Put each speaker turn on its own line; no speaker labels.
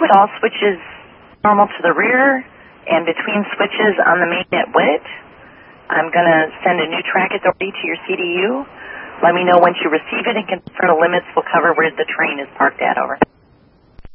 with all switches normal to the rear and between switches on the main at WIT. I'm going to send a new track authority to your CDU. Let me know once you receive it and confirm the limits will cover where the train is parked at. Over.